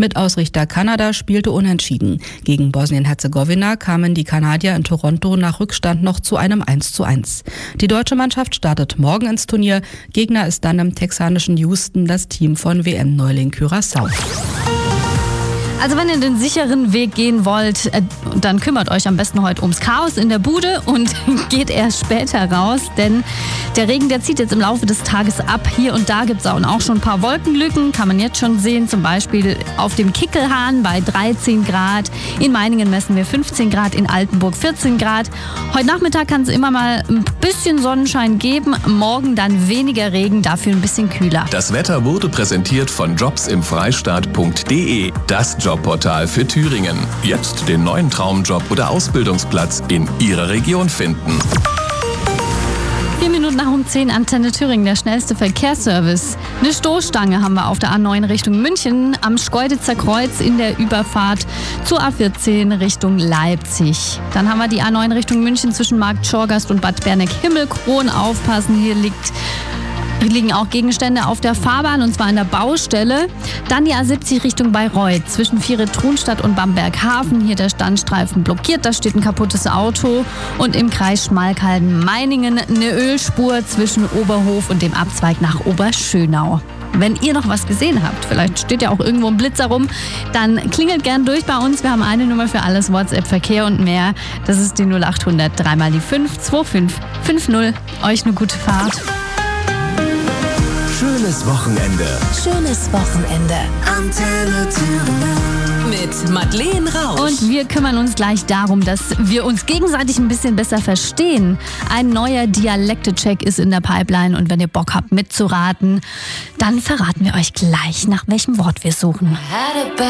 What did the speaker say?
Mit Ausrichter Kanada spielte unentschieden. Gegen Bosnien-Herzegowina kamen die Kanadier in Toronto nach Rückstand noch zu einem 1:1. Die deutsche Mannschaft startet morgen ins Turnier. Gegner ist dann im texanischen Houston das Team von WM-Neuling Curaçao. Also wenn ihr den sicheren Weg gehen wollt, dann kümmert euch am besten heute ums Chaos in der Bude und geht erst später raus, denn der Regen, der zieht jetzt im Laufe des Tages ab. Hier und da gibt es auch schon ein paar Wolkenlücken, kann man jetzt schon sehen, zum Beispiel auf dem Kickelhahn bei 13 Grad. In Meiningen messen wir 15 Grad, in Altenburg 14 Grad. Heute Nachmittag kann es immer mal ein bisschen Sonnenschein geben, morgen dann weniger Regen, dafür ein bisschen kühler. Das Wetter wurde präsentiert von jobsimfreistaat.de, das Jobportal für Thüringen. Jetzt den neuen Traumjob oder Ausbildungsplatz in Ihrer Region finden. 4 Minuten nach 10, Antenne Thüringen, der schnellste Verkehrsservice. Eine Stoßstange haben wir auf der A9 Richtung München, am Schkeuditzer Kreuz in der Überfahrt zur A14 Richtung Leipzig. Dann haben wir die A9 Richtung München zwischen Markt Schorgast und Bad Berneck-Himmelkron. Aufpassen, hier liegen auch Gegenstände auf der Fahrbahn, und zwar an der Baustelle. Dann die A70 Richtung Bayreuth zwischen Viere-Trunstadt und Bamberg-Hafen. Hier der Standstreifen blockiert, da steht ein kaputtes Auto. Und im Kreis Schmalkalden-Meiningen eine Ölspur zwischen Oberhof und dem Abzweig nach Oberschönau. Wenn ihr noch was gesehen habt, vielleicht steht ja auch irgendwo ein Blitzer rum, dann klingelt gern durch bei uns. Wir haben eine Nummer für alles, WhatsApp, Verkehr und mehr. Das ist die 0800 3 mal die 5 2550. Euch eine gute Fahrt. Schönes Wochenende. Schönes Wochenende. Antenne Thüringen. Mit Madeleine Rausch. Und wir kümmern uns gleich darum, dass wir uns gegenseitig ein bisschen besser verstehen. Ein neuer Dialekte-Check ist in der Pipeline, und wenn ihr Bock habt mitzuraten, dann verraten wir euch gleich, nach welchem Wort wir suchen.